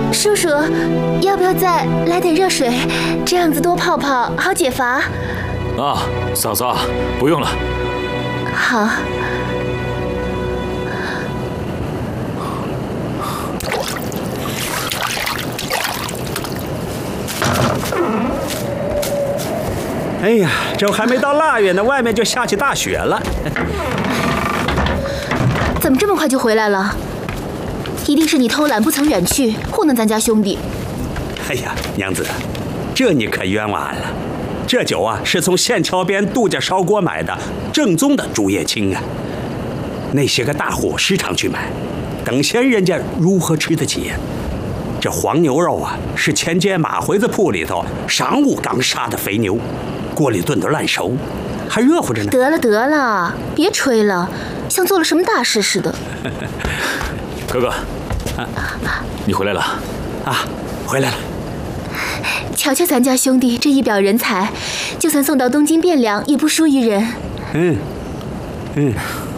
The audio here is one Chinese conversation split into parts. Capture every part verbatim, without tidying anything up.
叔叔，要不要再来点热水？这样子多泡泡，好解乏。 啊，嫂嫂，不用了。 好。 哎呀，这还没到腊月呢，外面就下起大雪了。 怎么这么快就回来了？一定是你偷懒不曾远去，糊弄咱家兄弟。 哎呀，娘子，这你可冤枉俺了。这酒啊，是从县桥边杜家烧锅买的，正宗的竹叶青啊。那些个大户时常去买，等闲人家如何吃得起呀？这黄牛肉啊，是前街马回子铺里头上午刚杀的肥牛，锅里炖得烂熟，还热乎着呢。 得了得了，别吹了，像做了什么大事似的。 哥哥，啊，你回来了啊，回来了。 瞧瞧咱家兄弟这一表人才，就算送到东京汴梁也不输于人。 嗯嗯。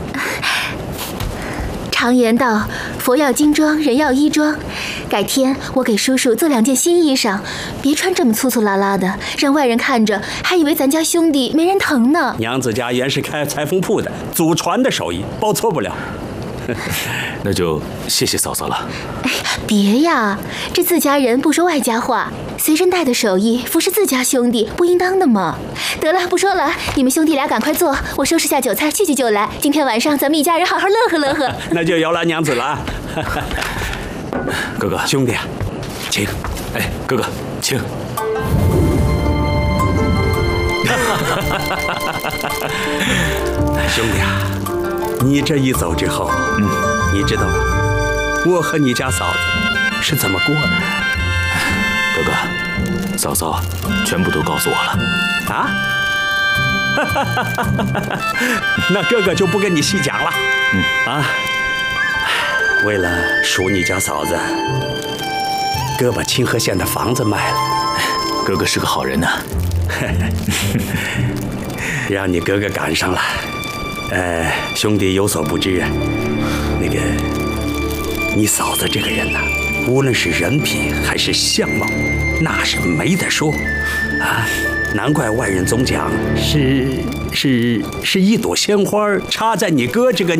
常言道，佛要金装，人要衣装。改天我给叔叔做两件新衣裳，别穿这么粗粗拉拉的，让外人看着还以为咱家兄弟没人疼呢。 娘子家原是开裁缝铺的，祖传的手艺，包错不了。 那就谢谢嫂嫂了。 哎，别呀，这自家人不说外家话，随身带的手艺服侍自家兄弟，不应当的吗？得了，不说了，你们兄弟俩赶快坐，我收拾下酒菜，去去就来。今天晚上咱们一家人好好乐呵乐呵。 那就由劳娘子了啊。 哥哥， 兄弟啊，请。 哎，哥哥，请。 兄弟啊，你这一走之后，嗯，你知道吗？我和你家嫂子是怎么过的？ 哥哥，嫂嫂全部都告诉我了。 啊？那哥哥就不跟你细讲了。嗯啊，为了赎你家嫂子，哥把清河县的房子卖了。 哥哥是个好人呐、啊， 让你哥哥赶上了。呃，兄弟有所不知啊，那个你嫂子这个人呐、啊，无论是人品还是相貌，那是没得说啊。难怪外人总讲是是是一朵鲜花插在你哥这个